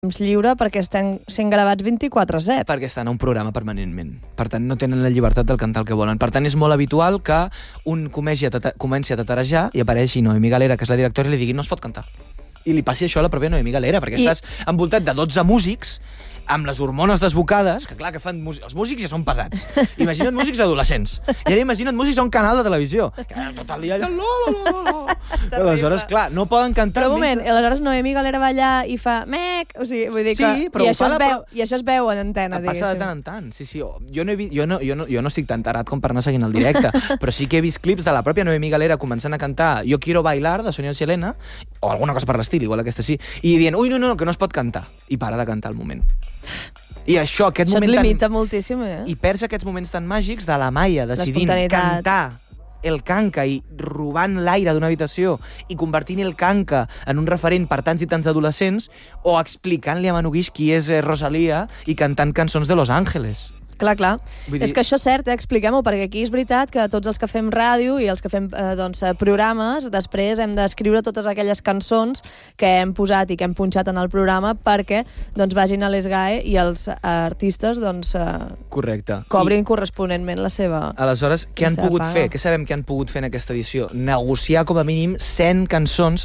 temps lliure perquè estan sent gravats 24/7. Perquè estan a un programa permanentment. Per tant, no tenen la llibertat del cantar el que volen. Per tant, és molt habitual que un comenci a tatarejar i apareixi Noemí Galera, que és la directora, i li digui no es pot cantar. I li passi això a la pròpia Noemí Galera, perquè estàs envoltat de 12 músics amb les hormones desbocades, que clar, que fan els músics ja són pesats. Imagina't músics adolescents. I ara imagina't músics a un canal de televisió. Que tot el dia allà... Aleshores, clar, no poden cantar... Però un moment, aleshores Noemí Galera va allà i fa mec, o sigui, vull dir que... Sí, però I això es veu en antena, diguéssim. Passa de tant en tant, sí. Jo no estic tan tarat com per anar seguint el directe, però sí que he vist clips de la pròpia Noemí Galera començant a cantar Yo quiero bailar, de Sonia Selena, o alguna cosa per l'estil, igual aquesta sí, i dient, ui, no, que no es pot cantar. I para de cantar al moment. I això et limita moltíssim, I perds aquests moments tan màgics de la Maia decidint cantar el canca i robant l'aire d'una habitació i convertint el canca en un referent per tants i tants adolescents, o explicant-li a Manu Guix qui és Rosalía i cantant cançons de Los Ángeles. Clar. És que això és cert, expliquem-ho, perquè aquí és veritat que tots els que fem ràdio i els que fem programes, després hem d'escriure totes aquelles cançons que hem posat i que hem punxat en el programa perquè vagin a l'ESGAE i els artistes correcte. Cobrin corresponentment la seva... Aleshores, què han pogut fer? Què sabem que han pogut fer en aquesta edició? Negociar com a mínim 100 cançons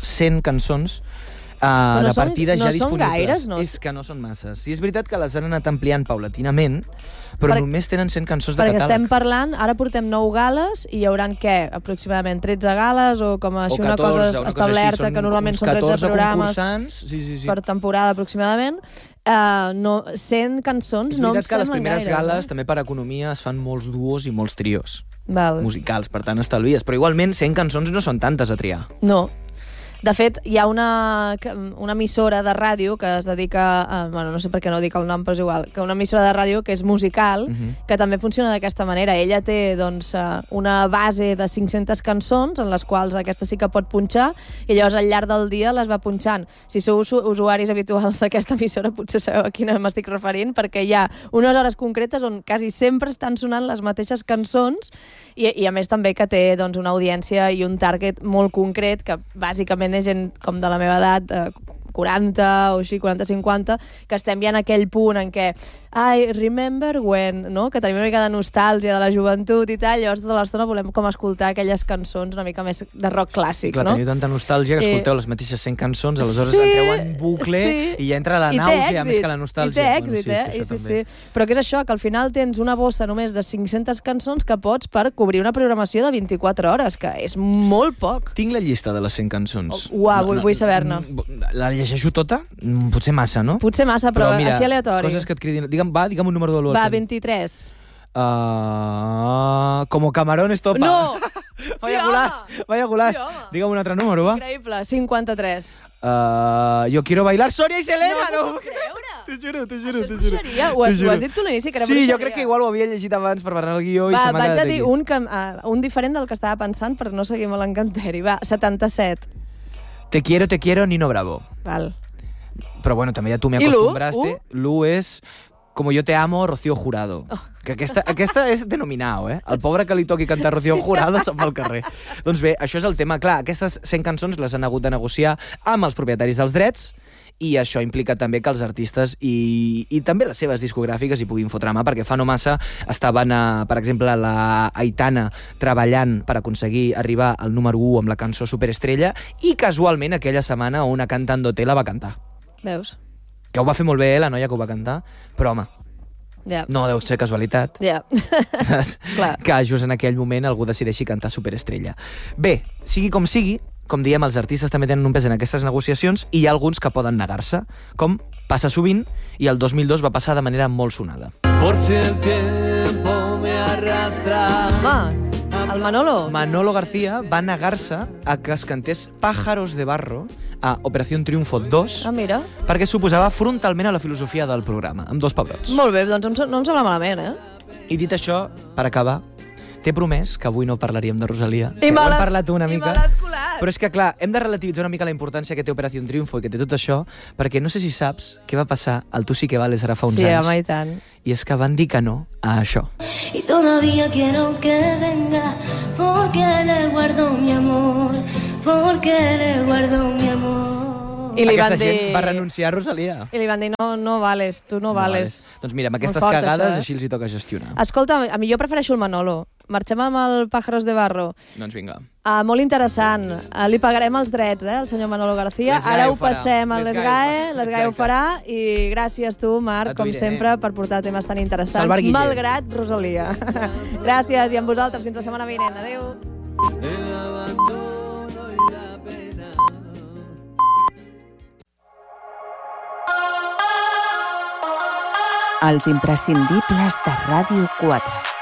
de partida ja disponibles. Són gaires, no? És que no són masses. Sí, és veritat que les han anat ampliant paulatinament, però només tenen 100 cançons de catàleg. Perquè estem parlant, ara portem 9 gales i hi hauran, aproximadament 13 gales o com així 14, una cosa establerta, que normalment són 13 programes per temporada aproximadament. 100 cançons no em semblen gaires. És veritat que les primeres gales, també per economia, es fan molts duos i molts trios musicals, per tant estalvies. Però igualment 100 cançons no són tantes a triar. No. De fet, hi ha una emissora de ràdio que es dedica a... no sé per què no dic el nom, però és igual. Que una emissora de ràdio que és musical, que també funciona d'aquesta manera. Ella té, una base de 500 cançons, en les quals aquesta sí que pot punxar, i llavors al llarg del dia les va punxant. Si sou usuaris habituals d'aquesta emissora, potser sabeu a quina m'estic referint, perquè hi ha unes hores concretes on quasi sempre estan sonant les mateixes cançons, i a més també que té una audiència i un target molt concret, que bàsicament és gent com de la meva edat, 40 o així, 40-50, que estem ja en aquell punt en què remember when, no? Que tenim una mica de nostàlgia de la joventut i tal, llavors tota l'estona volem com escoltar aquelles cançons una mica més de rock clàssic, no? Teniu tanta nostàlgia que escolteu les mateixes 100 cançons, aleshores entreu en bucle i ja entra la nàusea més que la nostàlgia. I té èxit, sí. Però què és això? Que al final tens una bossa només de 500 cançons que pots per cobrir una programació de 24 hores, que és molt poc. Tinc la llista de les 100 cançons. Vull saber-ne. La llegeixo tota? Potser massa, no? Potser massa, però així aleatori. Coses que et cridin... Digue'm un número de l'1 Va, 23. Como camarón estopa. No! Vaya golaç. Digue'm un altre número, va. Increïble, 53. Yo quiero bailar Sonia i Selena. No puc creure. T'ho juro. Això és bruixeria? Ho has dit tu a l'inici, que era bruixeria? Sí, jo crec que igual ho havia llegit abans per barrar el guió. Va, vaig a dir un diferent del que estava pensant per no seguir molt l'encanteri. Va, 77. Te quiero, Nino Bravo. Val. Però bueno, també ja tu m'hi acostumbraste. Lu és Como yo te amo, Rocío Jurado. Que aquesta és denominau, eh? El pobre que li toqui cantar Rocío Jurado se'n va al carrer. Doncs bé, això és el tema. Clar, aquestes 100 cançons les han hagut de negociar amb els propietaris dels drets, i això implica també que els artistes i també les seves discogràfiques hi puguin fotre mà, perquè fa no massa estaven, per exemple, la Aitana treballant per aconseguir arribar al número 1 amb la cançó Superestrella, i casualment aquella setmana una Cantandote la va cantar. Veus? Que ho va fer molt bé, la noia que ho va cantar, però home, no deu ser casualitat que just en aquell moment algú decideixi cantar Superestrella. Bé, sigui, com diem, els artistes també tenen un pes en aquestes negociacions, i hi ha alguns que poden negar-se, com passa sovint, i el 2002 va passar de manera molt sonada. Por si el tiempo me arrastra... El Manolo. Manolo García va negar-se a que es cantés Pájaros de Barro a Operación Triunfo 2, mira, perquè s'oposava frontalment a la filosofia del programa, amb 2 pebrots. Molt bé, doncs no em sembla malament, I dit això, per acabar, t'he promès que avui no parlaríem de Rosalía. I me l'has parlat una mica, colat. Però és que, clar, hem de relativitzar una mica la importància que té Operació Triunfo i que té tot això, perquè no sé si saps què va passar al Tu sí que vales ara fa uns anys. Sí, home, i tant. I és que van dir que no a això. Y todavía quiero que venga, porque le guardo mi amor, porque le guardo mi amor. I li van Aquesta gent dir... va renunciar a Rosalia. I li van dir, no vales, tu no vales. Doncs mira, amb aquestes fort, cagades això, així els hi toca gestionar. Escolta, a mi jo prefereixo el Manolo. Marxem amb el Pájaros de Barro. Doncs vinga. Molt interessant. Li pagarem els drets, al senyor Manolo García. Ara ho passem a l'Esgae. L'Esgae ho farà. I gràcies tu, Marc, com sempre, per portar temes tan interessants. Malgrat Rosalia. Gràcies, i amb vosaltres. Fins la setmana vinent. Adéu. Els imprescindibles de Ràdio 4.